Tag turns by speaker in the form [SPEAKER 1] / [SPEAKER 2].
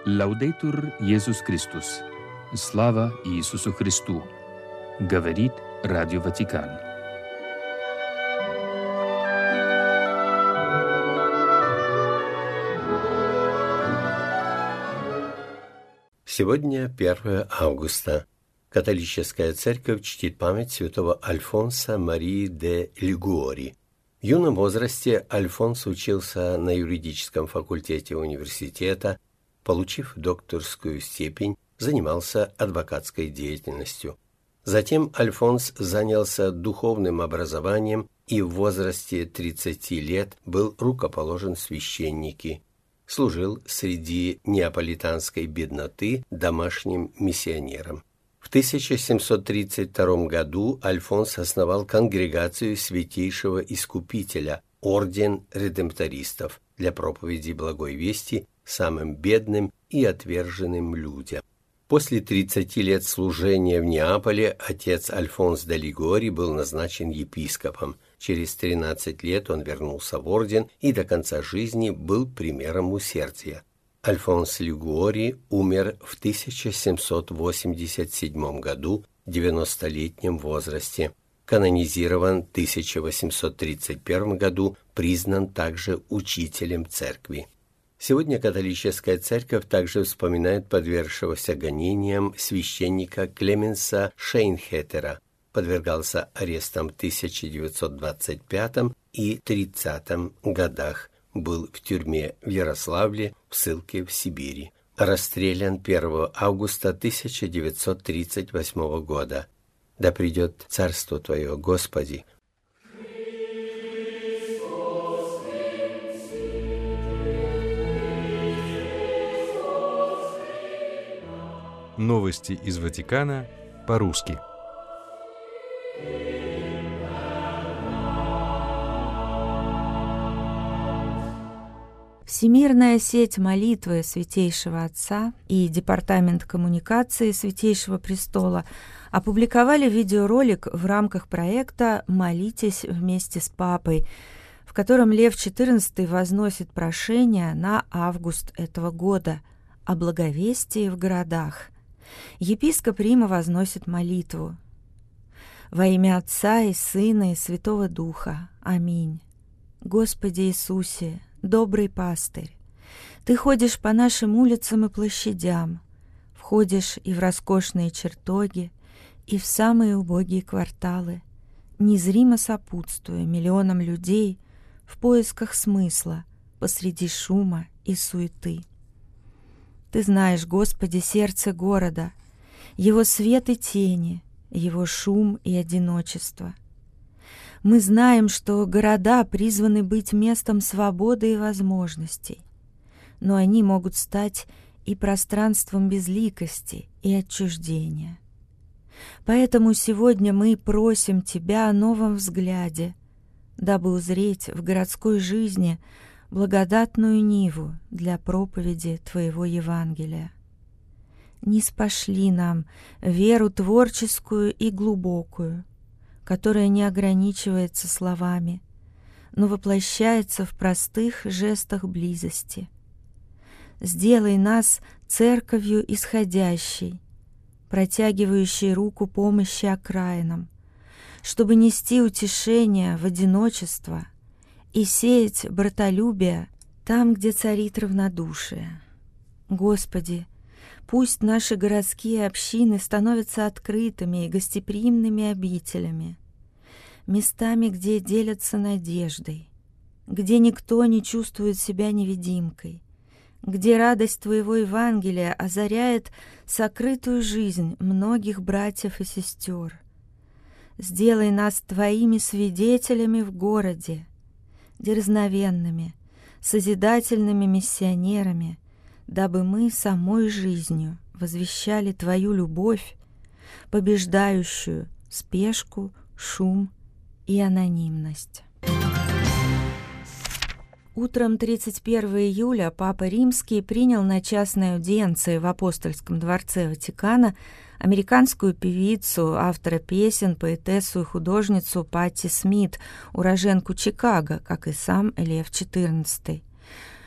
[SPEAKER 1] Лаудейтур Иисус Христос. Слава Иисусу Христу. Говорит Радио Ватикан.
[SPEAKER 2] Сегодня 1 августа. Католическая церковь чтит память святого Альфонса Марии де Лигуори. В юном возрасте Альфонс учился на юридическом факультете университета, получив докторскую степень, занимался адвокатской деятельностью. Затем Альфонс занялся духовным образованием и в возрасте 30 лет был рукоположен в священники. Служил среди неаполитанской бедноты домашним миссионером. В 1732 году Альфонс основал конгрегацию Святейшего Искупителя, орден редемптористов, для проповеди благой вести самым бедным и отверженным людям. После 30 лет служения в Неаполе отец Альфонс де Лигуори был назначен епископом. Через 13 лет он вернулся в орден и до конца жизни был примером усердия. Альфонс Лигуори умер в 1787 году в 90-летнем возрасте. Канонизирован в 1831 году, признан также учителем церкви. Сегодня католическая церковь также вспоминает подвергшегося гонениям священника Клеменса Шейнхетера. Подвергался арестам в 1925 и 1930 годах. Был в тюрьме в Ярославле, в ссылке в Сибири. Расстрелян 1 августа 1938 года. Да придет царство Твое, Господи.
[SPEAKER 3] Новости из Ватикана по-русски.
[SPEAKER 4] Всемирная сеть молитвы Святейшего Отца и Департамент коммуникации Святейшего Престола опубликовали видеоролик в рамках проекта «Молитесь вместе с Папой», в котором Лев XIV возносит прошение на август этого года о благовестии в городах. Епископ Рима возносит молитву. «Во имя Отца и Сына и Святого Духа. Аминь. Господи Иисусе, добрый пастырь, Ты ходишь по нашим улицам и площадям, входишь и в роскошные чертоги, и в самые убогие кварталы, незримо сопутствуя миллионам людей в поисках смысла посреди шума и суеты. Ты знаешь, Господи, сердце города, его свет и тени, его шум и одиночество. Мы знаем, что города призваны быть местом свободы и возможностей, но они могут стать и пространством безликости и отчуждения. Поэтому сегодня мы просим Тебя о новом взгляде, дабы узреть в городской жизни благодатную ниву для проповеди Твоего Евангелия. Ниспошли нам веру творческую и глубокую, которая не ограничивается словами, но воплощается в простых жестах близости. Сделай нас церковью исходящей, протягивающей руку помощи окраинам, чтобы нести утешение в одиночество и сеять братолюбие там, где царит равнодушие. Господи, пусть наши городские общины становятся открытыми и гостеприимными обителями, местами, где делятся надеждой, где никто не чувствует себя невидимкой, где радость Твоего Евангелия озаряет сокрытую жизнь многих братьев и сестер. Сделай нас Твоими свидетелями в городе, дерзновенными, созидательными миссионерами, дабы мы самой жизнью возвещали Твою любовь, побеждающую спешку, шум и анонимность. Утром 31 июля Папа Римский принял на частной аудиенции в Апостольском дворце Ватикана американскую певицу, автора песен, поэтессу и художницу Патти Смит, уроженку Чикаго, как и сам Лев XIV.